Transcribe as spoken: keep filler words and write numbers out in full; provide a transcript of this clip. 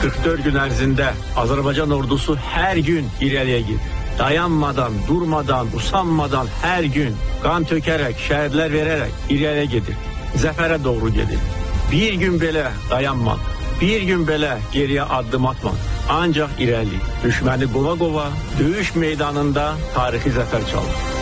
kırk dört gün ərzində Azərbaycan ordusu hər gün irəliyə gedir. Dayanmadan, durmadan, usanmadan hər gün qan tökərək, şəhidlər verərək irəliyə gedir. Zəfərə doğru gedir. Bir gün belə dayanmadı. Bir gün belə geriyə addım atmadı. Ancaq irəli, düşməni qova qova, döyüş meydanında tarixi zəfər çaldı.